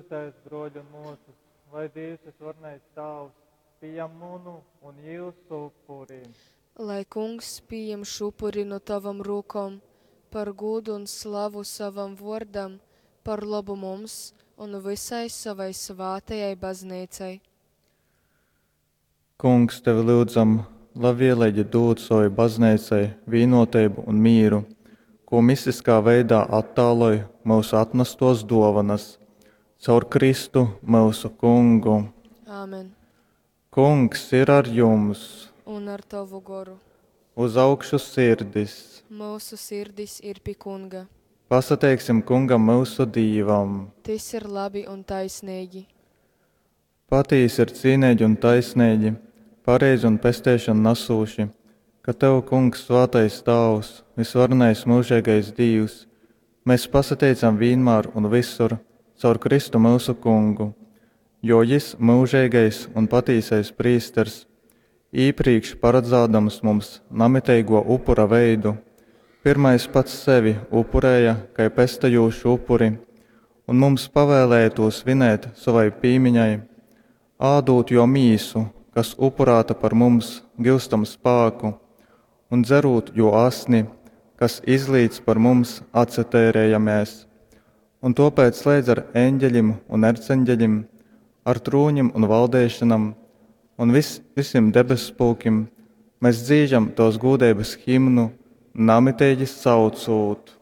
tēvs, broļi un mūsus, lai Dievs visvarnais tavs, pieņem munu un jūsu upuri. Lai kungs pieņem šupuri no tavam rūkom, par godu un slavu savam vordam, par labu mums un visai savai svātajai baznīcai. Kungs, tevi lūdzam, lai vienlaidi dod savai baznīcai vienotību un mīru, ko mistiskā veidā attāloja mūsu atnestos dovanas, caur Kristu mūsu Kungu. Āmen. Kungs ir ar jums, Un ar tavu goru. uz augšu sirdis. Mūsu sirdis ir pie kunga. Pasateiksim Kungam mūsu Dīvam. Tas ir labi un taisnīgi. Patīs ir cīnēģi un taisnēģi, pareizi un pestēšanu nasūši, ka Tev, Kungs, svātais Tavs, visvarnais mūžīgais Dievs, mēs pasateicam vienmēr un visur caur Kristu mūsu Kungu, jo Jis mūžīgais un patīsais prīsters, īpriekš paredzādams mums namiteigo upura veidu, pirmais pats sevi upurēja, kai pestajūšu upuri, un mums pavēlēja to svinēt savai pīmiņai, ādūt jo mīsu, kas upurāta par mums gilstam spāku, un dzerūt jo asni, kas izlīdz par mums atsetērējamies, un to pēc slēdz ar eņģeļim un erceņģeļim, ar trūņim un valdēšanam, un visiem debespūkim, mēs dzīžam tos gūdēbas himnu, namitēģis saucūt.